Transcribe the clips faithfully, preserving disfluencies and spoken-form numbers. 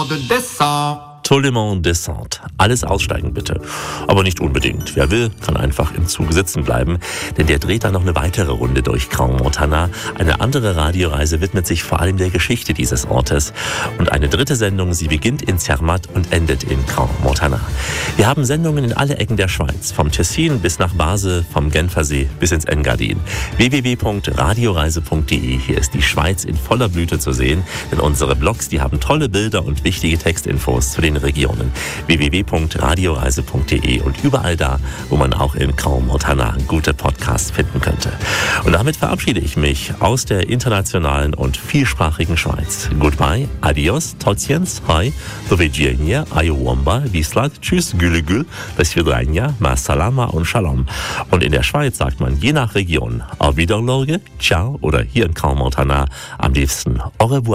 Tollement Descente. Alles aussteigen bitte. Aber nicht unbedingt. Wer will, kann einfach im Zug sitzen bleiben, denn der dreht dann noch eine weitere Runde durch Crans-Montana. Eine andere Radioreise widmet sich vor allem der Geschichte dieses Ortes. Und eine dritte Sendung, sie beginnt in Zermatt und endet in Crans-Montana. Wir haben Sendungen in alle Ecken der Schweiz, vom Tessin bis nach Basel, vom Genfersee bis ins Engadin. w w w punkt radioreise punkt d e. Hier ist die Schweiz in voller Blüte zu sehen, denn unsere Blogs, die haben tolle Bilder und wichtige Textinfos zu den Regionen. w w w punkt radioreise punkt d e und überall da, wo man auch in Crans-Montana gute Podcasts finden könnte. Und damit verabschiede ich mich aus der internationalen und vielsprachigen Schweiz. Goodbye, adios, totsiens, hi, do widzenia, ayowamba, wislat, tschüss, güle gül, do svidrenia, ma salama und shalom. Und in der Schweiz sagt man je nach Region auf Wiedersehen, ciao oder hier in Crans-Montana am liebsten au revoir.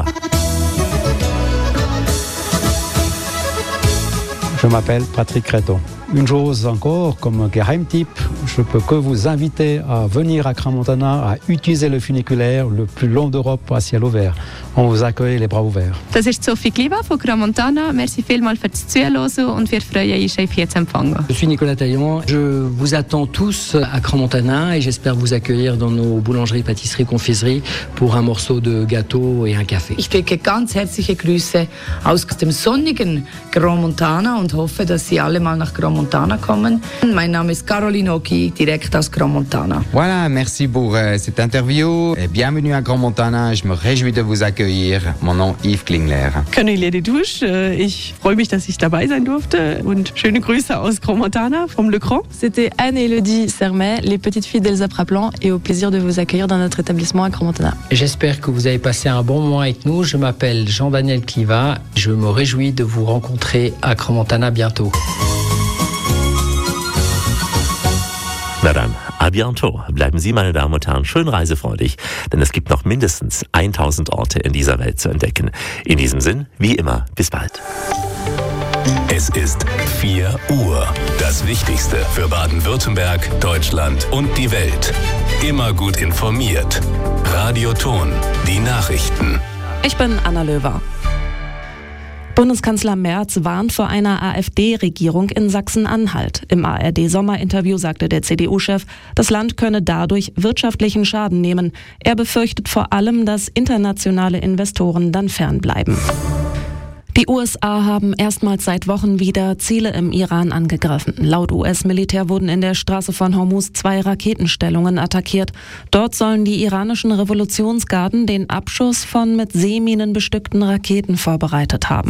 Je m'appelle Patrick Créton. Une chose encore, comme Geheimtipp, je peux que vous inviter à venir à Crans-Montana, à utiliser le funiculaire le plus long d'Europe à ciel ouvert. On vous accueille les bras ouverts. Das ist Sophie Kliva von Crans-Montana. Merci vielmals fürs Zuhören und wir freuen uns, euch hier zu empfangen. Je suis Nicolas Taillant. Je vous attends tous à Crans-Montana et j'espère vous accueillir dans nos boulangeries, pâtisseries, confiseries pour un morceau de gâteau et un café. Ich drücke ganz herzliche Grüße aus dem sonnigen Crans-Montana und hoffe, dass Sie alle mal nach Crans-Montana kommen. Mein Name ist Caroline Oki, direkt aus Crans-Montana. Voilà, merci pour euh, cette interview. Et bienvenue à Crans-Montana. Je me réjouis de vous accueillir. Mon nom Yves Klingler. Cornelia Dédouche, ich freue mich, dass ich dabei sein durfte und schöne Grüße aus Crans-Montana, vom Le Cran. C'était Anne-Élodie Sermet, les petites filles d'Elsa Praplan et au plaisir de vous accueillir dans notre établissement à Crans-Montana. J'espère que vous avez passé un bon moment avec nous. Je m'appelle Jean-Daniel Kliva. Je me réjouis de vous rencontrer à Crans-Montana bientôt. Na dann, à bientôt. Bleiben Sie, meine Damen und Herren, schön reisefreudig, denn es gibt noch mindestens tausend Orte in dieser Welt zu entdecken. In diesem Sinn, wie immer, bis bald. Es ist vier Uhr. Das Wichtigste für Baden-Württemberg, Deutschland und die Welt. Immer gut informiert. Radio Ton, die Nachrichten. Ich bin Anna Löwer. Bundeskanzler Merz warnt vor einer AfD-Regierung in Sachsen-Anhalt. Im A R D-Sommerinterview sagte der C D U-Chef, das Land könne dadurch wirtschaftlichen Schaden nehmen. Er befürchtet vor allem, dass internationale Investoren dann fernbleiben. Die U S A haben erstmals seit Wochen wieder Ziele im Iran angegriffen. Laut U S-Militär wurden in der Straße von Hormuz zwei Raketenstellungen attackiert. Dort sollen die iranischen Revolutionsgarden den Abschuss von mit Seeminen bestückten Raketen vorbereitet haben.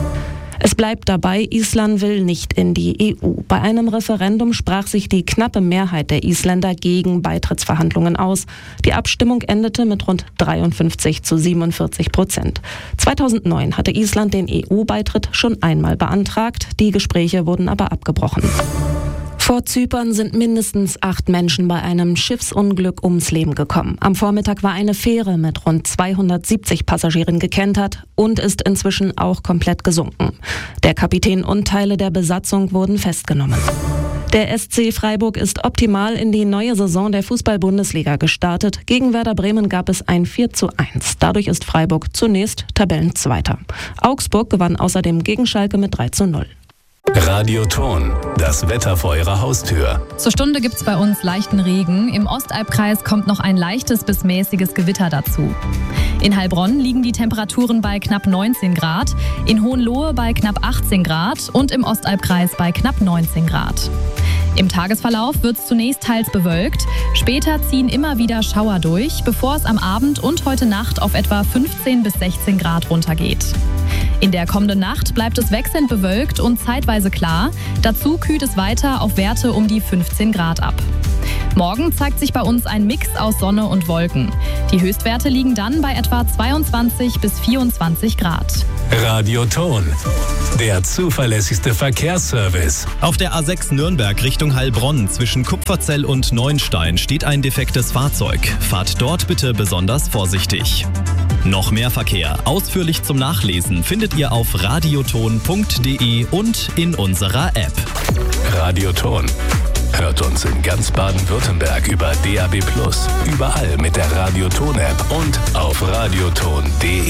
Es bleibt dabei, Island will nicht in die E U. Bei einem Referendum sprach sich die knappe Mehrheit der Isländer gegen Beitrittsverhandlungen aus. Die Abstimmung endete mit rund dreiundfünfzig zu siebenundvierzig Prozent. zweitausendneun hatte Island den E U-Beitritt schon einmal beantragt. Die Gespräche wurden aber abgebrochen. Vor Zypern sind mindestens acht Menschen bei einem Schiffsunglück ums Leben gekommen. Am Vormittag war eine Fähre mit rund zweihundertsiebzig Passagieren gekentert und ist inzwischen auch komplett gesunken. Der Kapitän und Teile der Besatzung wurden festgenommen. Der S C Freiburg ist optimal in die neue Saison der Fußball-Bundesliga gestartet. Gegen Werder Bremen gab es ein vier zu eins. Dadurch ist Freiburg zunächst Tabellenzweiter. Augsburg gewann außerdem gegen Schalke mit drei zu null. Radio Ton, das Wetter vor Ihrer Haustür. Zur Stunde gibt's bei uns leichten Regen. Im Ostalbkreis kommt noch ein leichtes bis mäßiges Gewitter dazu. In Heilbronn liegen die Temperaturen bei knapp neunzehn Grad, in Hohenlohe bei knapp achtzehn Grad und im Ostalbkreis bei knapp neunzehn Grad. Im Tagesverlauf wird es zunächst teils bewölkt, später ziehen immer wieder Schauer durch, bevor es am Abend und heute Nacht auf etwa fünfzehn bis sechzehn Grad runtergeht. In der kommenden Nacht bleibt es wechselnd bewölkt und zeitweise klar. Dazu kühlt es weiter auf Werte um die fünfzehn Grad ab. Morgen zeigt sich bei uns ein Mix aus Sonne und Wolken. Die Höchstwerte liegen dann bei etwa zweiundzwanzig bis vierundzwanzig Grad. Radio Ton, der zuverlässigste Verkehrsservice. Auf der A sechs Nürnberg Richtung Heilbronn zwischen Kupferzell und Neunstein steht ein defektes Fahrzeug. Fahrt dort bitte besonders vorsichtig. Noch mehr Verkehr, ausführlich zum Nachlesen, findet ihr auf radioton punkt de und in unserer App. Radio Ton. Hört uns in ganz Baden-Württemberg über D A B plus, überall mit der Radio Ton App und auf radioton punkt de.